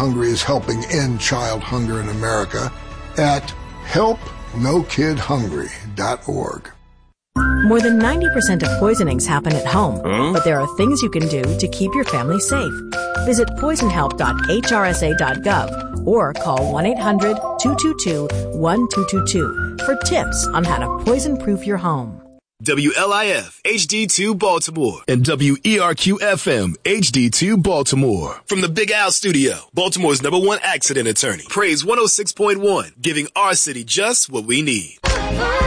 Hungry is helping end child hunger in America at helpnokidhungry.org. More than 90% of poisonings happen at home, but there are things you can do to keep your family safe. Visit poisonhelp.hrsa.gov or call 1-800-222-1222 for tips on how to poison-proof your home. WLIF HD2 Baltimore and WERQ-FM HD2 Baltimore. From the Big Al Studio, Baltimore's #1 accident attorney. Praise 106.1, giving our city just what we need.